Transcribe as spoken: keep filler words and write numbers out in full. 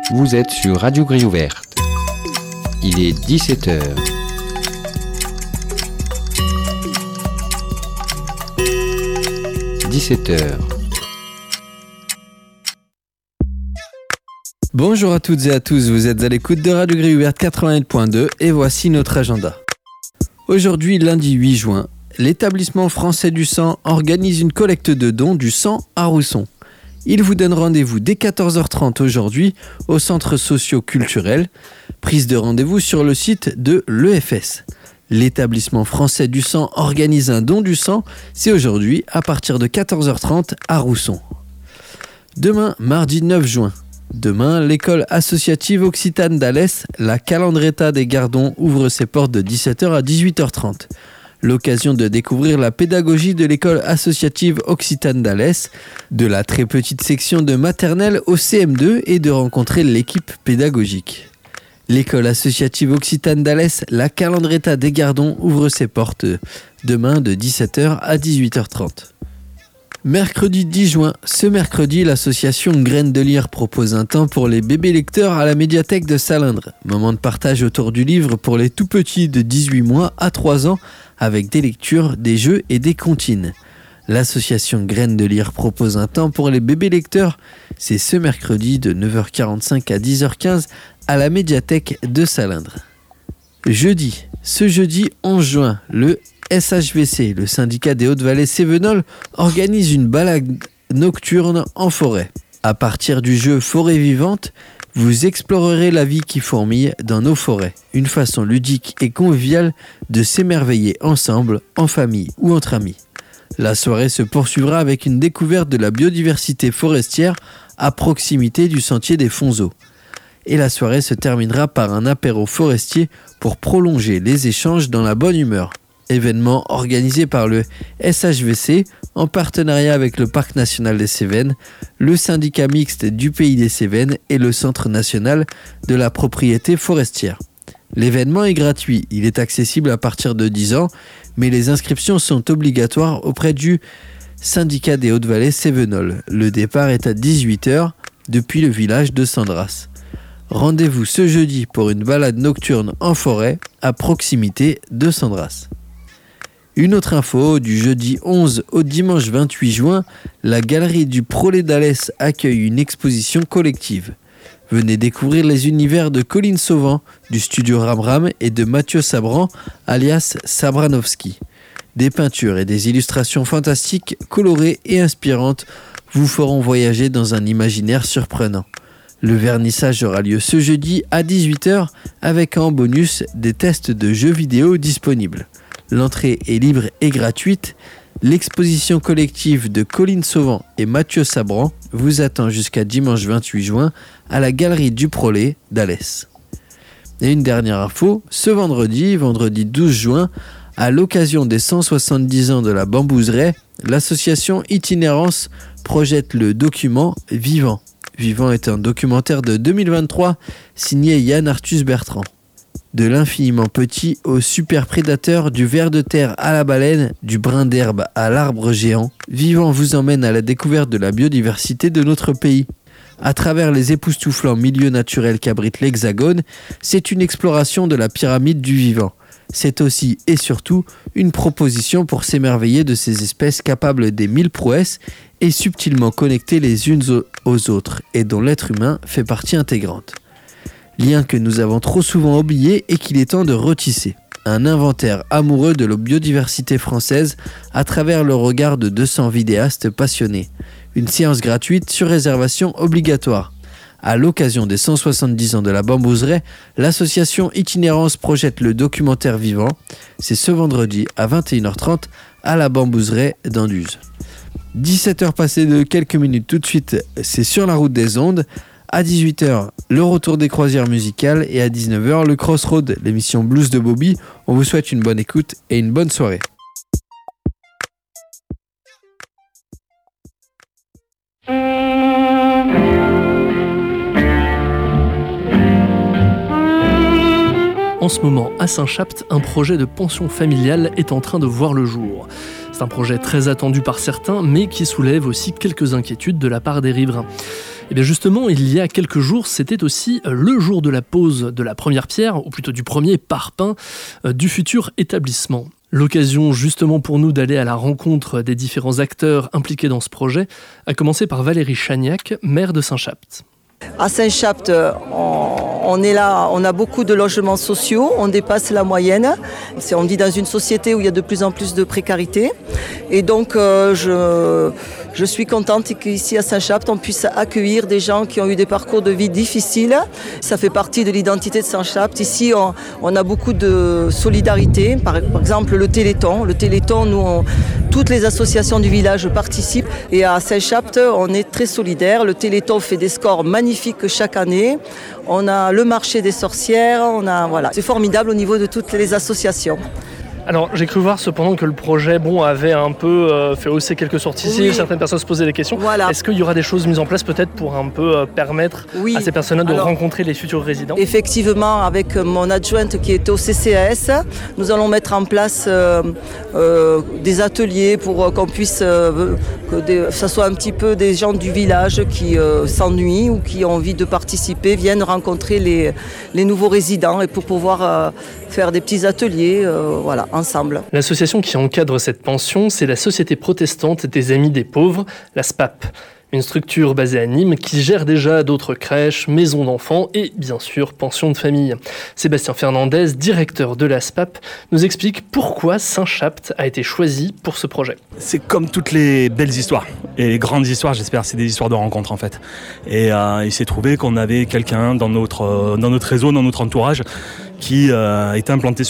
Vous êtes sur Radio Grille Ouverte. Il est dix-sept heures. dix-sept heures. Bonjour à toutes et à tous, vous êtes à l'écoute de Radio Grille Ouverte quatre-vingt-huit point deux et voici notre agenda. Aujourd'hui, lundi huit juin, l'établissement français du sang organise une collecte de dons du sang à Rousson. Il vous donne rendez-vous dès quatorze heures trente aujourd'hui au centre socio-culturel. Prise de rendez-vous sur le site de l'E F S. L'établissement français du sang organise un don du sang. C'est aujourd'hui à partir de quatorze heures trente à Rousson. Demain, mardi neuf juin. Demain, l'école associative occitane d'Alès, la Calandreta des Gardons, ouvre ses portes de dix-sept heures à dix-huit heures trente. L'occasion de découvrir la pédagogie de l'école associative occitane d'Alès, de la très petite section de maternelle au C M deux et de rencontrer l'équipe pédagogique. L'école associative occitane d'Alès, la Calandreta des Gardons, ouvre ses portes demain de dix-sept heures à dix-huit heures trente. Mercredi dix juin, ce mercredi, l'association Graines de Lire propose un temps pour les bébés lecteurs à la médiathèque de Salindre. Moment de partage autour du livre pour les tout petits de dix-huit mois à trois ans avec des lectures, des jeux et des comptines. L'association Graines de Lire propose un temps pour les bébés lecteurs. C'est ce mercredi de neuf heures quarante-cinq à dix heures quinze à la médiathèque de Salindre. Jeudi, ce jeudi onze juin, le S H V C, le syndicat des Hautes-Vallées Cévenol, organise une balade nocturne en forêt. À partir du jeu Forêt Vivante, vous explorerez la vie qui fourmille dans nos forêts. Une façon ludique et conviviale de s'émerveiller ensemble, en famille ou entre amis. La soirée se poursuivra avec une découverte de la biodiversité forestière à proximité du sentier des Fonzeaux. Et la soirée se terminera par un apéro forestier pour prolonger les échanges dans la bonne humeur. Événement organisé par le S H V C en partenariat avec le Parc national des Cévennes, le syndicat mixte du Pays des Cévennes et le Centre national de la propriété forestière. L'événement est gratuit, il est accessible à partir de dix ans, mais les inscriptions sont obligatoires auprès du syndicat des Hautes-Vallées Cévenol. Le départ est à dix-huit heures depuis le village de Sandras. Rendez-vous ce jeudi pour une balade nocturne en forêt à proximité de Sandras. Une autre info, du jeudi onze au dimanche vingt-huit juin, la galerie du Prolet d'Alès accueille une exposition collective. Venez découvrir les univers de Colline Sauvant, du studio Ram Ram et de Mathieu Sabran, alias Sabranovski. Des peintures et des illustrations fantastiques, colorées et inspirantes vous feront voyager dans un imaginaire surprenant. Le vernissage aura lieu ce jeudi à dix-huit heures avec en bonus des tests de jeux vidéo disponibles. L'entrée est libre et gratuite. L'exposition collective de Colline Sauvant et Mathieu Sabran vous attend jusqu'à dimanche vingt-huit juin à la galerie du Prolet d'Alès. Et une dernière info, ce vendredi, vendredi douze juin, à l'occasion des cent soixante-dix ans de la bambouseraie, l'association Itinérance projette le document Vivant. Vivant est un documentaire de deux mille vingt-trois signé Yann Arthus Bertrand. De l'infiniment petit au super prédateur, du ver de terre à la baleine, du brin d'herbe à l'arbre géant, Vivant vous emmène à la découverte de la biodiversité de notre pays. À travers les époustouflants milieux naturels qu'abrite l'Hexagone, c'est une exploration de la pyramide du vivant. C'est aussi et surtout une proposition pour s'émerveiller de ces espèces capables des mille prouesses et subtilement connectées les unes aux autres et dont l'être humain fait partie intégrante. Lien que nous avons trop souvent oublié et qu'il est temps de retisser. Un inventaire amoureux de la biodiversité française à travers le regard de deux cents vidéastes passionnés. Une séance gratuite sur réservation obligatoire. À l'occasion des cent soixante-dix ans de la bambouseraie, l'association Itinérance projette le documentaire Vivant. C'est ce vendredi à vingt et une heures trente à la bambouseraie d'Anduze. dix-sept heures passées de quelques minutes tout de suite, c'est sur la route des ondes. À dix-huit heures, le retour des croisières musicales et à dix-neuf heures, le Crossroad, l'émission Blues de Bobby. On vous souhaite une bonne écoute et une bonne soirée. En ce moment, à Saint-Chapt, un projet de pension familiale est en train de voir le jour. C'est un projet très attendu par certains, mais qui soulève aussi quelques inquiétudes de la part des riverains. Et bien justement, il y a quelques jours, c'était aussi le jour de la pose de la première pierre, ou plutôt du premier parpaing du futur établissement. L'occasion justement pour nous d'aller à la rencontre des différents acteurs impliqués dans ce projet, a commencé par Valérie Chagnac, maire de Saint-Chapt. À Saint-Chapt, on, on est là, on a beaucoup de logements sociaux, on dépasse la moyenne. C'est, on vit dans une société où il y a de plus en plus de précarité. Et donc, euh, je, je suis contente qu'ici à Saint-Chapt, on puisse accueillir des gens qui ont eu des parcours de vie difficiles. Ça fait partie de l'identité de Saint-Chapt. Ici, on, on a beaucoup de solidarité. Par, par exemple, le Téléthon. Le Téléthon, nous, on, toutes les associations du village participent. Et à Saint-Chapt, on est très solidaires. Le Téléthon fait des scores magnifiques chaque année. On a le marché des sorcières. On a, voilà. C'est formidable au niveau de toutes les associations. Alors, j'ai cru voir cependant que le projet bon, avait un peu euh, fait hausser quelques sorties. Oui. Certaines personnes se posaient des questions. Voilà. Est-ce qu'il y aura des choses mises en place peut-être pour un peu euh, permettre oui. à ces personnes-là de Alors, rencontrer les futurs résidents ? Effectivement, avec mon adjointe qui est au C C A S, nous allons mettre en place euh, euh, des ateliers pour qu'on puisse, euh, que des, ça soit un petit peu des gens du village qui euh, s'ennuient ou qui ont envie de participer, viennent rencontrer les, les nouveaux résidents et pour pouvoir euh, faire des petits ateliers, euh, voilà. Ensemble. L'association qui encadre cette pension, c'est la Société protestante des Amis des pauvres, la S P A P. Une structure basée à Nîmes qui gère déjà d'autres crèches, maisons d'enfants et bien sûr pensions de famille. Sébastien Fernandez, directeur de la S P A P, nous explique pourquoi Saint-Chapt a été choisi pour ce projet. C'est comme toutes les belles histoires et les grandes histoires, j'espère, c'est des histoires de rencontres en fait. Et euh, il s'est trouvé qu'on avait quelqu'un dans notre, euh, dans notre réseau, dans notre entourage qui euh, était implanté sur